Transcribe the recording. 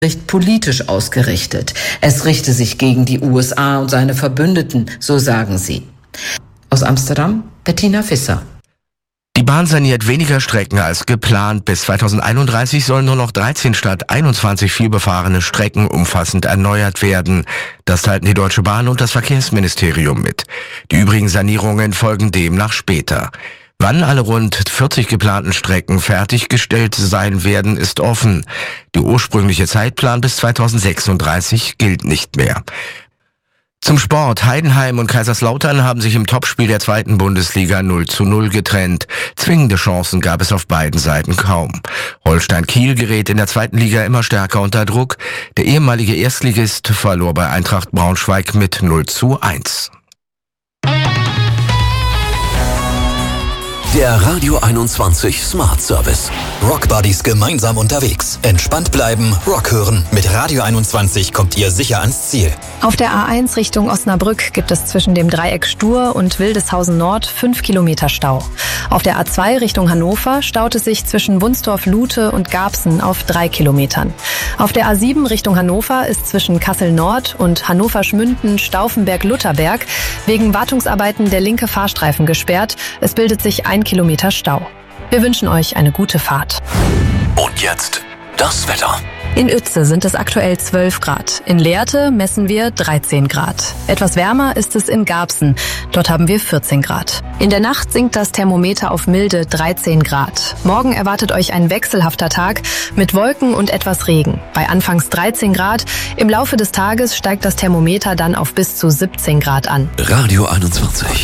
politisch ausgerichtet. Es richte sich gegen die USA und seine Verbündeten, so sagen sie. Aus Amsterdam, Bettina Visser. Die Bahn saniert weniger Strecken als geplant. Bis 2031 sollen nur noch 13 statt 21 vielbefahrene Strecken umfassend erneuert werden. Das teilten die Deutsche Bahn und das Verkehrsministerium mit. Die übrigen Sanierungen folgen demnach später. Wann alle rund 40 geplanten Strecken fertiggestellt sein werden, ist offen. Der ursprüngliche Zeitplan bis 2036 gilt nicht mehr. Zum Sport. Heidenheim und Kaiserslautern haben sich im Topspiel der 2. Bundesliga 0:0 getrennt. Zwingende Chancen gab es auf beiden Seiten kaum. Holstein Kiel gerät in der 2. Liga immer stärker unter Druck. Der ehemalige Erstligist verlor bei Eintracht Braunschweig mit 0:1. Der Radio 21 Smart Service. Rock Buddies gemeinsam unterwegs. Entspannt bleiben, Rock hören. Mit Radio 21 kommt ihr sicher ans Ziel. Auf der A1 Richtung Osnabrück gibt es zwischen dem Dreieck Stur und Wildeshausen Nord 5 Kilometer Stau. Auf der A2 Richtung Hannover staut es sich zwischen Wunstorf-Lute und Garbsen auf 3 Kilometern. Auf der A7 Richtung Hannover ist zwischen Kassel Nord und Hannover-Schmünden-Stauffenberg-Lutherberg wegen Wartungsarbeiten der linke Fahrstreifen gesperrt. Es bildet sich 1 Kilometer Stau. Wir wünschen euch eine gute Fahrt. Und jetzt das Wetter. In Uetze sind es aktuell 12 Grad. In Lehrte messen wir 13 Grad. Etwas wärmer ist es in Garbsen. Dort haben wir 14 Grad. In der Nacht sinkt das Thermometer auf milde 13 Grad. Morgen erwartet euch ein wechselhafter Tag mit Wolken und etwas Regen. Bei anfangs 13 Grad. Im Laufe des Tages steigt das Thermometer dann auf bis zu 17 Grad an. Radio 21.